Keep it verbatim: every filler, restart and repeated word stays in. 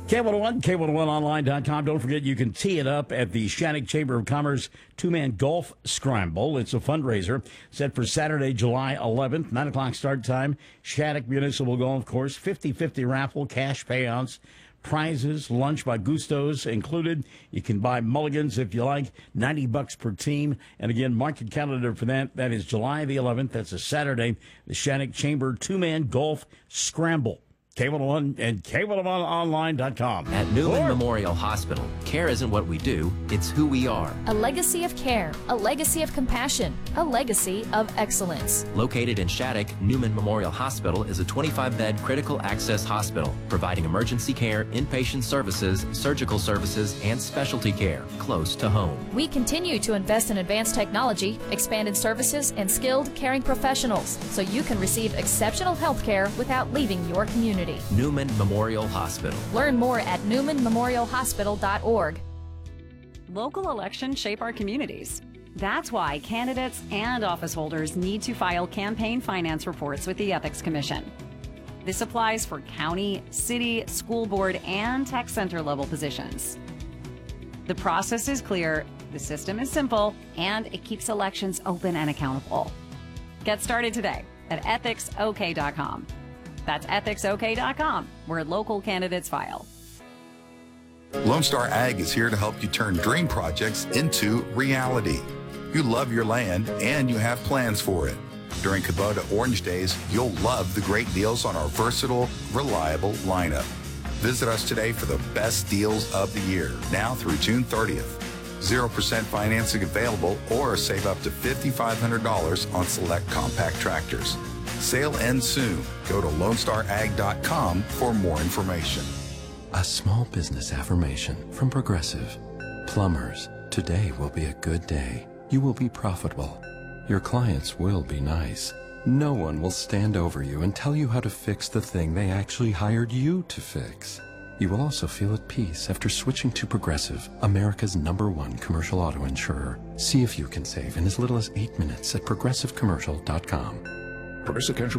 K one oh one, K one oh one online dot com. Don't forget you can tee it up at the Shattuck Chamber of Commerce two-man golf scramble. It's a fundraiser set for Saturday, July eleventh, nine o'clock start time. Shattuck Municipal Golf Course, fifty-fifty raffle, cash payouts, prizes, lunch by Gusto's included. You can buy mulligans if you like, ninety bucks per team. And again, mark your calendar for that. That is July the eleventh. That's a Saturday, the Shattuck Chamber two-man golf scramble. K one oh one and K one oh one online dot com. At Newman Or- Memorial Hospital, care isn't what we do, it's who we are. A legacy of care, a legacy of compassion, a legacy of excellence. Located in Shattuck, Newman Memorial Hospital is a twenty-five bed critical access hospital, providing emergency care, inpatient services, surgical services, and specialty care close to home. We continue to invest in advanced technology, expanded services, and skilled caring professionals so you can receive exceptional health care without leaving your community. Newman Memorial Hospital. Learn more at newman memorial hospital dot org. Local elections shape our communities. That's why candidates and office holders need to file campaign finance reports with the Ethics Commission. This applies for county, city, school board, and tech center level positions. The process is clear, the system is simple, and it keeps elections open and accountable. Get started today at ethics o k dot com. That's ethics o k dot com, where local candidates file. Lone Star Ag is here to help you turn dream projects into reality. You love your land and you have plans for it. During Kubota Orange Days, you'll love the great deals on our versatile, reliable lineup. Visit us today for the best deals of the year, now through June thirtieth. zero percent financing available, or save up to five thousand five hundred dollars on select compact tractors. Sale ends soon. Go to lone star ag dot com for more information. A small business affirmation from Progressive. Plumbers, today will be a good day. You will be profitable. Your clients will be nice. No one will stand over you and tell you how to fix the thing they actually hired you to fix. You will also feel at peace after switching to Progressive, America's number one commercial auto insurer. See if you can save in as little as eight minutes at progressive commercial dot com. Progressive Casualty